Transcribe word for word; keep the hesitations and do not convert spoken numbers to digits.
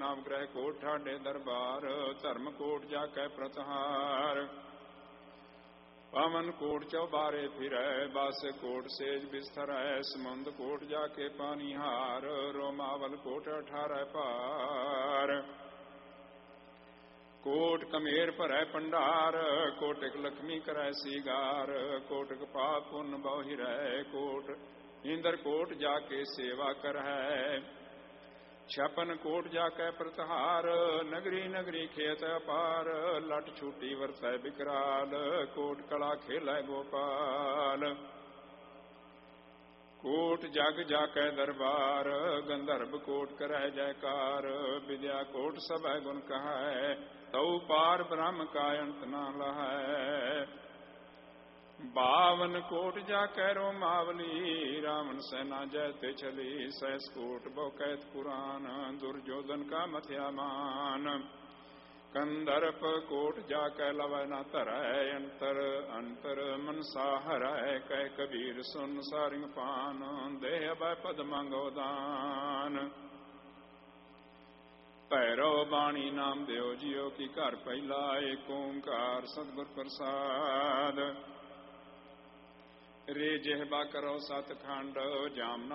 ਨਵਗ੍ਰਹਿ ਕੋਟ ਠਾਡੇ ਦਰਬਾਰ, ਧਰਮ ਕੋਟ ਜਾ ਕੈ ਪ੍ਰਤਹਾਰ। ਪਵਨ ਕੋਟ ਚੌਬਾਰੇ ਫਿਰੈ, ਬਾਸੇ ਕੋਟ ਸੇਜ ਬਿਸਥਰੈ, ਸਮੁੰਦ ਕੋਟ ਜਾ ਕੇ ਪਾਨੀਹਾਰ, ਰੋਮਾਵਲ ਕੋਟ ਅਠਾਰੈ ਭਾਰ। ਕੋਟ ਕਮੇਰ ਭਰੈ ਭੰਡਾਰ, ਕੋਟਿਕ ਲਖਮੀ ਕਰੈ ਸੀਗਾਰ, ਕੋਟਿਕ ਪਾਪ ਪੁੰਨ ਬਹੁ-ਹਿਰੈ, ਕੋਟ ਇੰਦਰ ਕੋਟ ਜਾ ਕੇ ਸੇਵਾ ਕਰੈ। ਛਪਨ ਕੋਟ ਜਾ ਕੈ ਪ੍ਰਤਹਾਰ, ਨਗਰੀ ਨਗਰੀ ਖੇਤ ਅਪਾਰ, ਲਟ ਛੂਟੀ ਵਰਤੈ ਬਿਕਰਾਲ, ਕੋਟ ਕਲਾ ਖੇਲੈ ਗੋਪਾਲ। ਕੋਟ ਜਗ ਜਾ ਕੈ ਦਰਬਾਰ, ਗੰਧਰਵ ਕੋਟ ਕਰੈ ਜੈਕਾਰ, ਵਿਦਿਆ ਕੋਟ ਸਭੈ ਗੁਣ ਕਹੈ, ਤਉ ਪਾਰ ਬ੍ਰਹਮ ਕਾ ਅੰਤ ਨਾ ਲਹੈ। ਬਾਵਨ ਕੋਟ ਜਾ ਕੈ ਰੋਮਾਵਲੀ, ਰਾਵਣ ਸੈਨਾ ਜੈ ਤੇ ਛਲੀ, ਸੈਸ ਕੋਟ ਬਹੁ ਕੈਤ ਪੁਰਾਨ, ਦੁਰਜੋਧਨ ਕਾ ਮਥਿਆ ਮਾਨ। ਕੰਦਰਪ ਕੋਟ ਜਾ ਕੈ ਲਵੈ ਨਾ ਧਰੈ, ਅੰਤਰ ਅੰਤਰ ਮਨਸਾ ਹਰੈ, ਕਹਿ ਕਬੀਰ ਸੁਨ ਸਾਰਿੰਗ ਪਾਨ, ਦੇਹ ਅਭੈ ਪਦ ਮੰਗੋ ਦਾਨ। ਭੈਰੋ ਬਾਣੀ ਨਾਮ ਦਿਓ ਜਿਉ, ਕੀ ਘਰ ਪਹਿਲਾ ਏਕ ਓੰਕਾਰ ਸਤਿਗੁਰ ਪ੍ਰਸਾਦ। ਰੇ ਜਿਹਬਾ ਕਰੋ ਸਤਖੰਡ, ਜਾਮਨਾ